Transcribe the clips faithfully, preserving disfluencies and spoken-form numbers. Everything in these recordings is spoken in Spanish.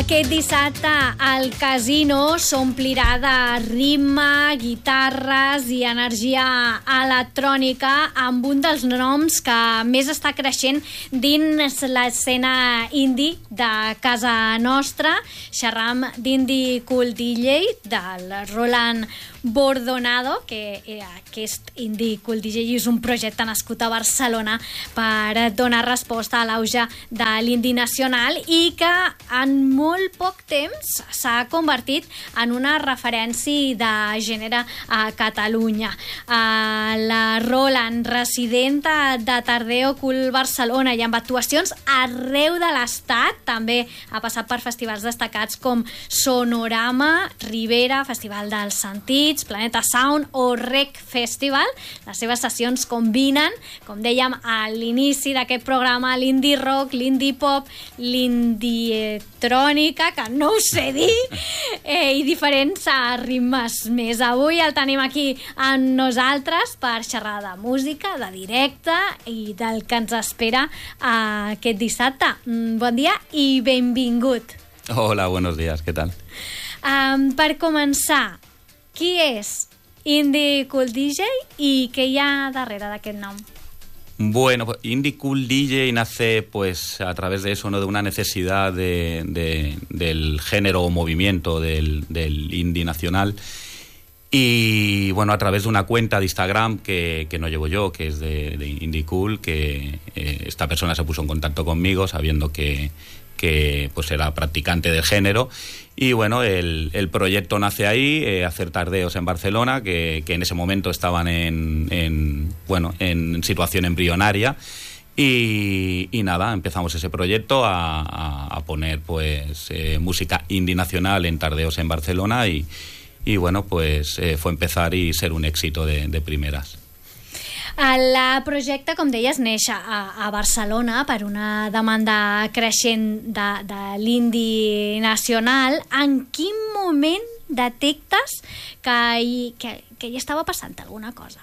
Aquest dissabte el casino s'omplirà de ritme, guitarres i energia electrònica amb un dels noms que més està creixent dins l'escena indie de casa nostra. Xerram d'Indie Cool D J, del Roland Bordonado, que aquest Indie Cool D J és un projecte nascut a Barcelona per donar resposta a l'auge de l'indie nacional i que en molt poc temps s'ha convertit en una referència de gènere a Catalunya. La Roland, residenta de Tardeo Cool Barcelona i amb actuacions arreu de l'estat, també ha passat per festivals destacats com Sonorama, Ribera, Festival dels Sentits, Planeta Sound o Rec Festival. Les seves sessions combinen, com dèiem a l'inici d'aquest programa, l'indie rock, l'indie pop, l'indie electrònica, que no ho sé dir, eh, i diferents ritmes més. Avui el tenim aquí amb nosaltres per xerrar de música, de directe i del que ens espera eh, aquest dissabte. Bon dia i benvingut. Hola, buenos días, ¿qué tal? Um, per començar, qui és Indie Cool D J i què hi ha darrere d'aquest nom? Bueno, pues Indie Cool D J nace pues a través de eso, ¿no? De una necesidad de, de, del género o movimiento del, del indie nacional. Y bueno, a través de una cuenta de Instagram que, que no llevo yo, que es de, de Indie Cool, que eh, esta persona se puso en contacto conmigo sabiendo que, que pues era practicante del género. Y bueno, el, el proyecto nace ahí, eh, hacer tardeos en Barcelona, que, que en ese momento estaban en, en, bueno, en situación embrionaria. Y, y nada, empezamos ese proyecto a, a, a poner pues eh, música indie nacional en tardeos en Barcelona y, y bueno, pues eh, fue empezar y ser un éxito de, de primeras. El projecte, com deies, neix a, a Barcelona per una demanda creixent de, de l'indie nacional. En quin moment detectes que hi, que, que hi estava passant alguna cosa?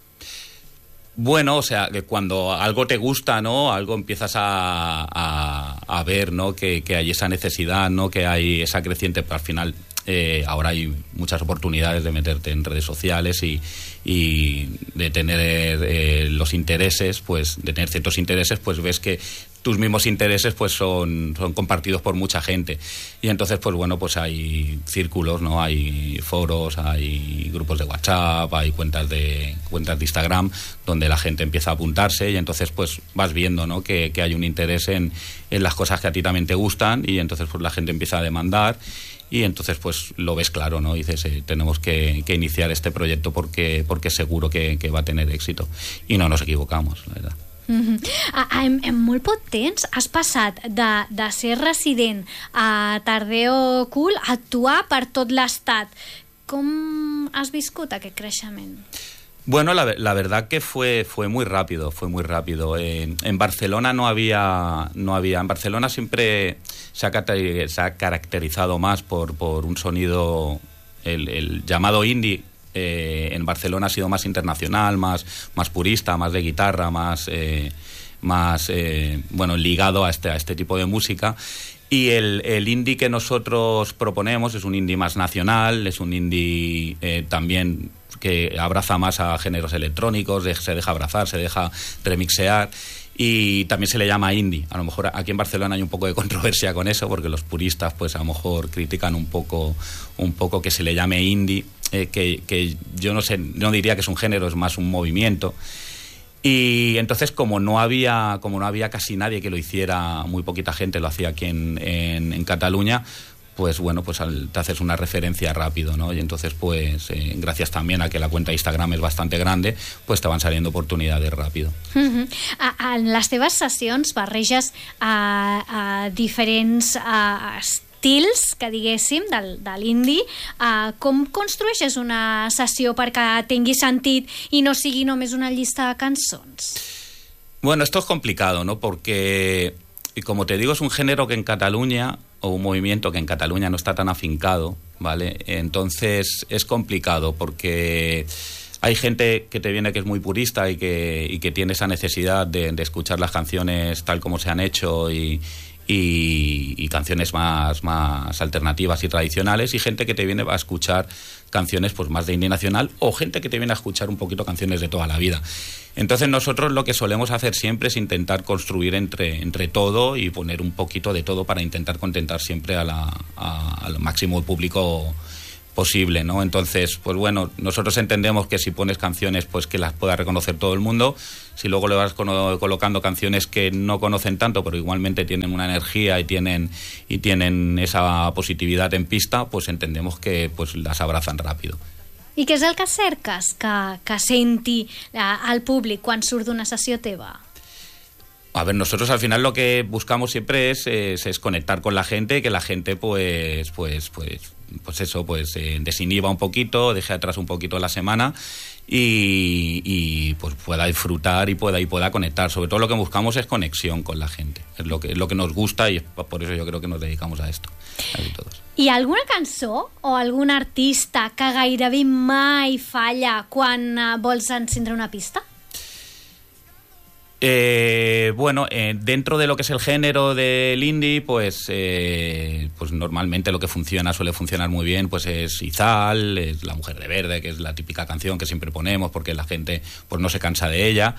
Bueno, o sea, que cuando algo te gusta, ¿no? Algo empiezas a, a, a ver, ¿no? Que, que hay esa necesidad, ¿no? Que hay esa creciente, pero al final eh, ahora hay muchas oportunidades de meterte en redes sociales y, y de tener eh, los intereses, pues de tener ciertos intereses, pues ves que tus mismos intereses pues son, son compartidos por mucha gente y entonces pues bueno, pues hay círculos, ¿no? Hay foros, hay grupos de WhatsApp, hay cuentas de cuentas de Instagram donde la gente empieza a apuntarse y entonces pues vas viendo, ¿no? que, que hay un interés en, en las cosas que a ti también te gustan y entonces pues la gente empieza a demandar y entonces pues lo ves claro, ¿no? Y dices, eh, tenemos que, que iniciar este proyecto porque, porque seguro que, que va a tener éxito y no nos equivocamos, la verdad. Mm-hmm. En, en molt poc temps has passat de, de ser resident a Tardeo Cool a actuar per tot l'estat. Com has viscut aquest creixement? Bueno, la, la verdad que fue, fue muy rápido, fue muy rápido. En, en Barcelona no había, no había... En Barcelona siempre se ha, se ha caracterizado más por, por un sonido, el, el llamado indie. Eh, en Barcelona ha sido más internacional, más, más purista, más de guitarra, más, eh, más eh, bueno, ligado a este, a este tipo de música. Y el, el indie que nosotros proponemos es un indie más nacional, es un indie eh, también que abraza más a géneros electrónicos, se deja abrazar, se deja remixear y también se le llama indie. A lo mejor aquí en Barcelona hay un poco de controversia con eso porque los puristas pues a lo mejor critican un poco, un poco que se le llame indie, eh, que, que yo no sé, no diría que es un género, es más un movimiento. Y entonces como no había como no había casi nadie que lo hiciera, muy poquita gente lo hacía aquí en, en, en Cataluña, pues bueno, pues al, te haces una referencia rápido, ¿no? Y entonces pues eh, gracias también a que la cuenta de Instagram es bastante grande, pues te van saliendo oportunidades rápido. Mm-hmm. A, en les teves sessions barreges a, a diferents a, estils, que diguéssim, del, de l'indie. Uh, com construeixes una sessió perquè tingui sentit i no sigui només una llista de cançons? Bueno, esto es complicado, ¿no? Porque, como te digo, es un género que en Cataluña, o un movimiento que en Cataluña no está tan afincado, ¿vale? Entonces es complicado porque hay gente que te viene que es muy purista y que, y que tiene esa necesidad de, de escuchar las canciones tal como se han hecho y, y, y canciones más, más alternativas y tradicionales, y gente que te viene a escuchar canciones pues más de indie nacional, o gente que te viene a escuchar un poquito canciones de toda la vida. Entonces nosotros lo que solemos hacer siempre es intentar construir entre, entre todo y poner un poquito de todo para intentar contentar siempre a la, a, al máximo público posible, ¿no? Entonces, pues bueno, nosotros entendemos que si pones canciones pues que las pueda reconocer todo el mundo, si luego le vas colo- colocando canciones que no conocen tanto pero igualmente tienen una energía y tienen y tienen esa positividad en pista, pues entendemos que pues las abrazan rápido. I què és el que cerques que, que senti el públic quan surt d'una sessió teva? A ver, nosotros al final lo que buscamos siempre es, es, es conectar con la gente, que la gente pues pues pues pues eso, pues eh, desinhiba un poquito, deje atrás un poquito la semana y, y pues pueda disfrutar y pueda y pueda conectar. Sobre todo lo que buscamos es conexión con la gente, es lo que es lo que nos gusta, y por eso yo creo que nos dedicamos a esto, casi todos. Hi ha alguna cançó o algun artista que gairebé mai falla quan eh, vols encendre una pista? Eh, bueno, eh, dentro de lo que es el género del indie, pues, eh, pues normalmente lo que funciona, suele funcionar muy bien, pues es Izal, es La Mujer de Verde, que es la típica canción que siempre ponemos porque la gente pues no se cansa de ella.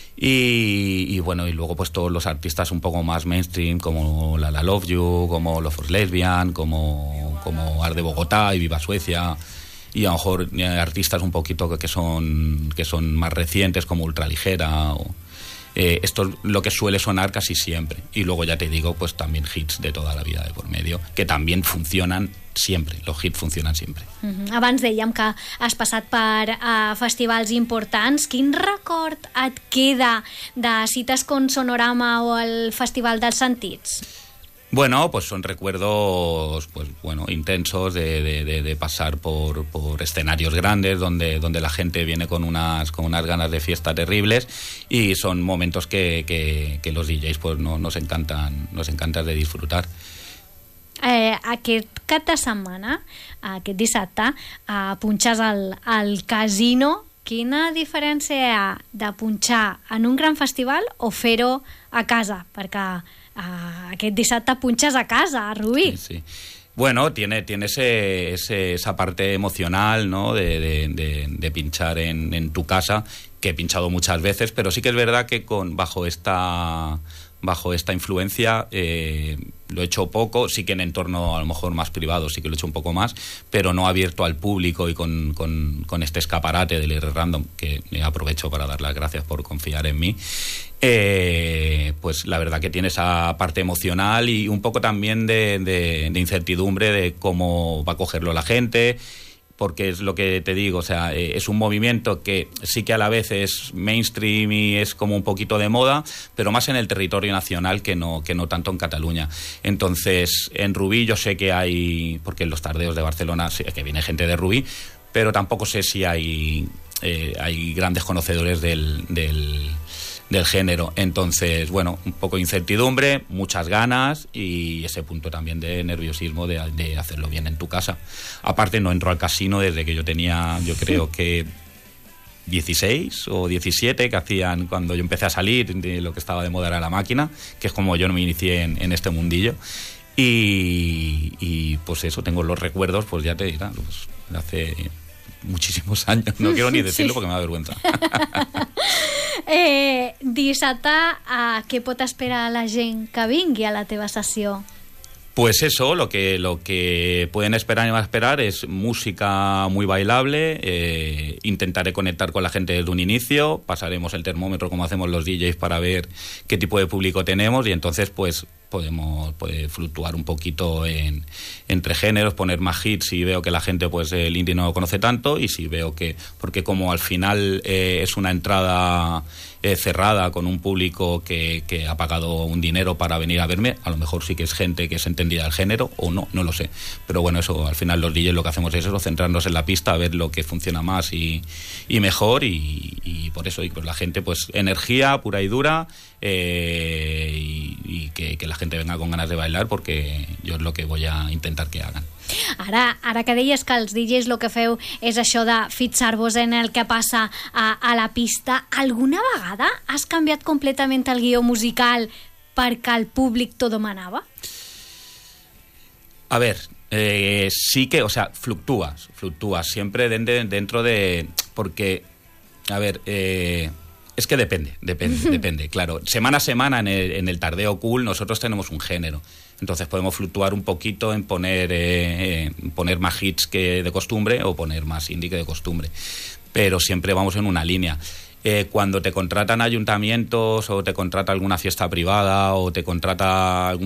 Y, y bueno, y luego pues todos los artistas un poco más mainstream, como La La Love You, como Love for Lesbian, como, como Arde Bogotá y Viva Suecia. Y a lo mejor eh, artistas un poquito que, que son que son más recientes, como Ultraligera o... Eh, esto es lo que suele sonar casi siempre. Y luego ya te digo, pues también hits de toda la vida de por medio, que también funcionan siempre. Los hits funcionan siempre. Uh-huh. Abans dèiem que has passat per uh, festivals importants. Quin record et queda de cites con Sonorama o el Festival dels Sentits? Bueno, pues son recuerdos pues bueno intensos de, de, de, de pasar por, por escenarios grandes donde, donde la gente viene con unas, con unas ganas de fiesta terribles, y son momentos que, que, que los D Js pues no, nos encantan nos encantan de disfrutar. Eh, aquest cap de setmana, aquest dissabte, eh, punxes al, al Casino. Quina diferència hi ha de punxar en un gran festival o fer-ho a casa? Perquè Uh, aquest dissabte punxes a casa, a Rubí. Sí, sí. Bueno, tiene, tiene ese, ese, esa parte emocional, ¿no? de, de, de, de pinchar en, en tu casa, que he pinchado muchas veces, pero sí que es verdad que con bajo esta bajo esta influencia eh, lo he hecho poco, sí que en entorno a lo mejor más privado sí que lo he hecho un poco más, pero no abierto al público y con, con, con este escaparate del R Random, que aprovecho para dar las gracias por confiar en mí. Eh, pues la verdad que tiene esa parte emocional y un poco también de, de, de incertidumbre de cómo va a cogerlo la gente, porque es lo que te digo, o sea, eh, es un movimiento que sí que a la vez es mainstream y es como un poquito de moda, pero más en el territorio nacional que no, que no tanto en Cataluña. Entonces, en Rubí yo sé que hay, porque en los tardeos de Barcelona sé que viene gente de Rubí, pero tampoco sé si hay, eh, hay grandes conocedores del... del del género. Entonces, bueno, un poco de incertidumbre, muchas ganas y ese punto también de nerviosismo de, de hacerlo bien en tu casa. Aparte, no entro al casino desde que yo tenía, yo creo que dieciséis o diecisiete, que hacían cuando yo empecé a salir, de lo que estaba de moda era la máquina, que es como yo me inicié en, en este mundillo. Y, y pues eso, tengo los recuerdos, pues ya te dirá, pues, de hace muchísimos años, no quiero ni decirlo porque me da vergüenza. Eh, dissabte, uh, què pot esperar la gent que vingui a la teva sessió? Pues eso, lo que, lo que pueden esperar y van a esperar es música muy bailable, eh, intentaré conectar con la gente desde un inicio, pasaremos el termómetro como hacemos los D Js para ver qué tipo de público tenemos y entonces pues podemos puede fluctuar un poquito en, entre géneros, poner más hits si veo que la gente pues el indie no lo conoce tanto y si veo que, porque como al final eh, es una entrada eh, cerrada con un público que, que ha pagado un dinero para venir a verme, a lo mejor sí que es gente que es entendida del género o no, no lo sé, pero bueno, eso al final los D Js lo que hacemos es eso, centrarnos en la pista, a ver lo que funciona más y, y mejor y, y por eso y pues la gente pues energía pura y dura eh, y, y que, que la gente venga con ganas de bailar porque yo es lo que voy a intentar que hagan. Ara, ara que deies que els D Js el que feu és això de fixar-vos en el que passa a, a la pista, alguna vegada has canviat completament el guió musical perquè el públic t'ho demanava? A ver, eh, sí que, o sea, fluctúas, fluctúas siempre dentro, dentro de... Porque, a ver, eh, es que depende, depende, depende, claro. Semana a semana en el, en el Tardeo Cool nosotros tenemos un género. Entonces podemos fluctuar un poquito en poner, eh, eh, poner más hits que de costumbre o poner más indie que de costumbre. Pero siempre vamos en una línea. Eh, cuando te contratan ayuntamientos o te contrata alguna fiesta privada o te contrata algún